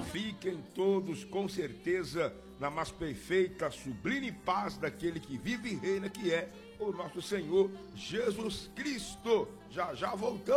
Fiquem todos com certeza na mais perfeita, sublime paz daquele que vive e reina, que é o nosso Senhor Jesus Cristo. Já já voltamos.